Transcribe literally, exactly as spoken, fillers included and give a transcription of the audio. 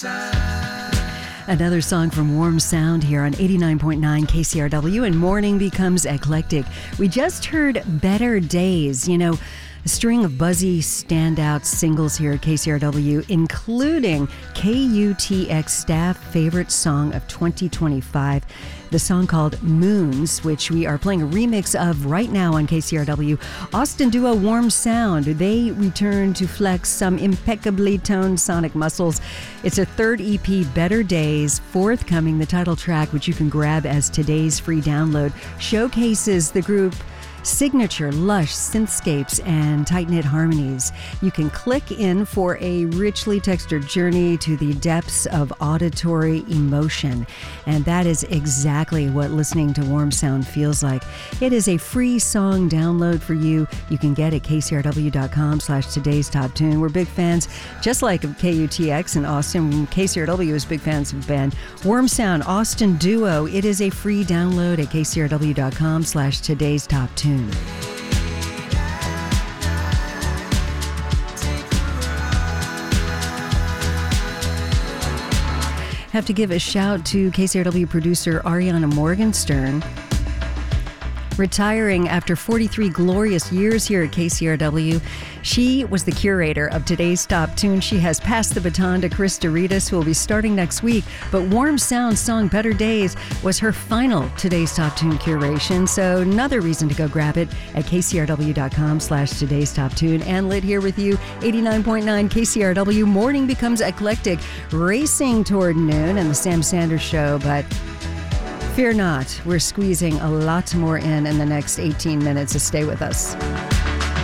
Another song from Warm Sound here on eighty-nine point nine K C R W, and morning becomes eclectic. We just heard Better Days, you know, a string of buzzy standout singles here at K C R W, including K U T X staff favorite song of twenty twenty-five, the song called Moons, which we are playing a remix of right now on K C R W. Austin duo Warm Sound, they return to flex some impeccably toned sonic muscles. It's a third E P, Better Days, forthcoming. The title track, which you can grab as today's free download, showcases the group signature lush synthscapes and tight-knit harmonies. You can click in for a richly textured journey to the depths of auditory emotion, and that is exactly what listening to Warm Sound feels like. It is a free song download for you. You can get at kcrw.com slash today's top tune. We're big fans, just like of K U T X in Austin. K C R W is big fans of the band Warm Sound, Austin duo. It is a free download at kcrw.com slash today's top tune. Have to give a shout to K C R W producer Ariana Morgenstern, retiring after forty-three glorious years here at K C R W. She was the curator of today's top tune. She has passed the baton to Chris Doritas, who will be starting next week. But Warm Sound's song Better Days was her final today's top tune curation. So another reason to go grab it at kcrw.com slash today's top tune. And lit here with you, eighty-nine point nine K C R W. Morning becomes eclectic, racing toward noon and the Sam Sanders Show. But fear not, we're squeezing a lot more in in the next eighteen minutes, so stay with us.